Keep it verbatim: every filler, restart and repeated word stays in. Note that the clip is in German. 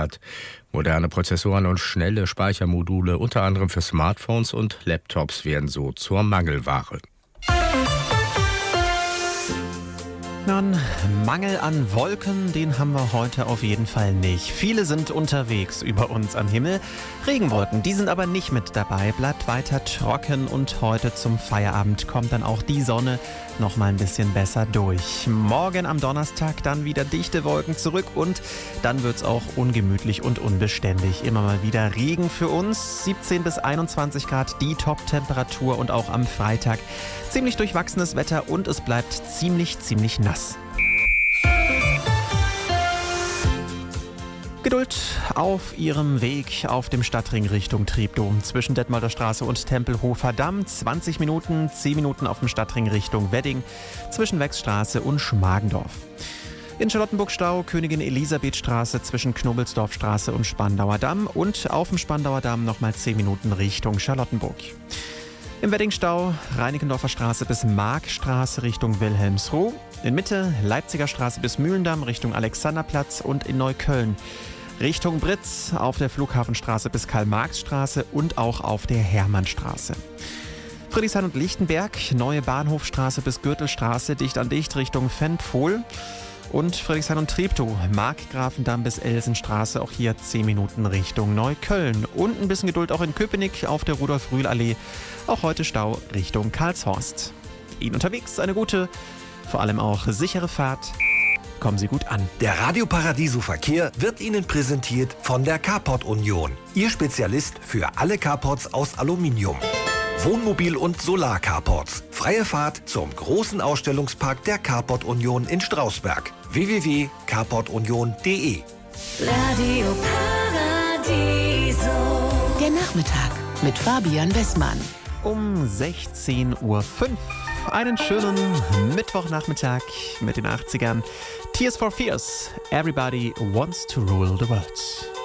erweitert. Moderne Prozessoren und schnelle Speichermodule, unter anderem für Smartphones und Laptops, werden so zur Mangelware. Nun, Mangel an Wolken, den haben wir heute auf jeden Fall nicht. Viele sind unterwegs über uns am Himmel. Regenwolken, die sind aber nicht mit dabei. Bleibt weiter trocken und heute zum Feierabend kommt dann auch die Sonne noch mal ein bisschen besser durch. Morgen am Donnerstag dann wieder dichte Wolken zurück und dann wird's auch ungemütlich und unbeständig. Immer mal wieder Regen für uns. siebzehn bis einundzwanzig Grad die Top-Temperatur und auch am Freitag ziemlich durchwachsenes Wetter und es bleibt ziemlich, ziemlich nass. Geduld auf ihrem Weg auf dem Stadtring Richtung Treptow. Zwischen Detmolder Straße und Tempelhofer Damm. zwanzig Minuten, zehn Minuten auf dem Stadtring Richtung Wedding. Zwischen Wechsstraße und Schmargendorf. In Charlottenburg-Stau, Königin Elisabethstraße zwischen Knobelsdorfstraße und Spandauer Damm. Und auf dem Spandauer Damm nochmal zehn Minuten Richtung Charlottenburg. Im Weddingstau, Reinickendorfer Straße bis Markstraße Richtung Wilhelmsruh. In Mitte, Leipziger Straße bis Mühlendamm Richtung Alexanderplatz und in Neukölln Richtung Britz auf der Flughafenstraße bis Karl-Marx-Straße und auch auf der Hermannstraße. Friedrichshain und Lichtenberg, Neue Bahnhofstraße bis Gürtelstraße, dicht an dicht Richtung Fenpfohl. Und Friedrichshain und Treptow, Markgrafendamm bis Elsenstraße, auch hier zehn Minuten Richtung Neukölln. Und ein bisschen Geduld auch in Köpenick auf der Rudolf-Rühl-Allee, auch heute Stau Richtung Karlshorst. Ihnen unterwegs eine gute, vor allem auch sichere Fahrt. Kommen Sie gut an. Der Radio Paradiso Verkehr wird Ihnen präsentiert von der Carport Union. Ihr Spezialist für alle Carports aus Aluminium. Wohnmobil- und Solar-Carports. Freie Fahrt zum großen Ausstellungspark der Carport Union in Strausberg. w w w punkt carport union punkt d e Radio Paradiso. Der Nachmittag mit Fabian Wessmann. Um sechzehn Uhr fünf. Einen schönen Mittwochnachmittag mit den achtzigern. Tears for Fears. Everybody wants to rule the world.